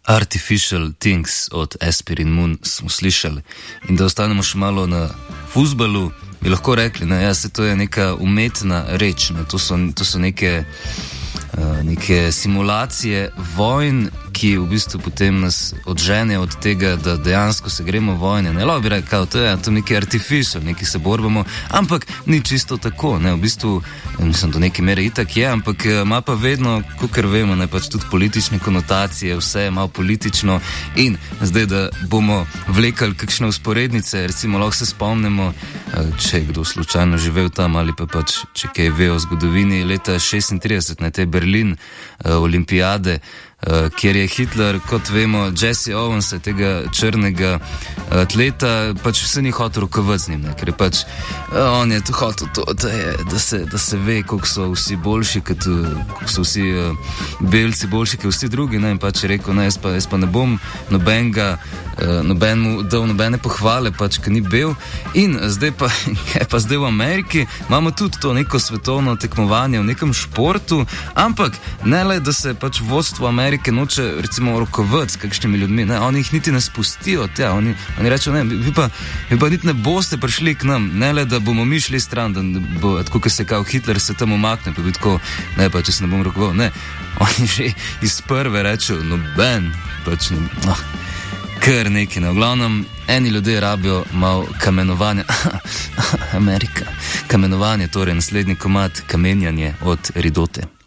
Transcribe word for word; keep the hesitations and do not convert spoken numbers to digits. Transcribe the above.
Artificial Things od Aspirin Moon smo slišali. In da ostanemo še malo na fuzbalu, bi lahko rekli, ne, ja, se to je neka umetna reč, ne, to so, to so neke, uh, neke simulacije vojn, ki v bistvu potem nas odžene od tega, da dejansko se gremo vojne. Ne, lahko bi rekel, to je to neki artificial, neki se borbamo, ampak ni čisto tako, ne, v bistvu, mislim, do neke mere itak je, ampak ima pa vedno, kakor vemo, ne, pač tudi politične konotacije, vse je malo politično in zdaj, da bomo vlekali kakšne usporednice, recimo lahko se spomnimo, če je kdo slučajno živel tam ali pa pač, če kaj ve o zgodovini, leta šestintrideset, ne, te Berlin, uh, olimpijade, Uh, kjer je Hitler, kot vemo, Jesse Owens, tega črnega atleta, pač vse ni hotel rokovati z njim, ne? Ker je pač, uh, on je to hotel to, da, je, da, se, da se ve, koliko so vsi boljši, koliko so vsi uh, belci boljši, kot vsi drugi, ne? In pač je rekel, ne, jaz pa, jaz pa ne bom nobenega, uh, nobenemu dal nobene pohvale, pač, ker ni bel. In zdaj pa, je pa zdaj v Ameriki, imamo tudi to neko svetovno tekmovanje v nekem športu, ampak ne le, da se pač vodstvo Amerike Amerike noče, recimo, rokovati s kakšnimi ljudmi, ne, oni jih niti ne spustijo, tja, oni, oni rečejo, ne, vi pa, vi pa niti ne boste prišli k nam, ne le, da bomo mi šli stran, da bo, tako, ko se kao Hitler se tam umakne, pa bi tako, ne, pa če se ne bom rokoval, ne, oni že iz prve rečejo, noben, pač ne, no, kar neki, ne, v glavnem, eni ljudje rabijo malo kamenovanja, Amerika, kamenovanje, torej naslednji komad, kamenjanje od Ridote.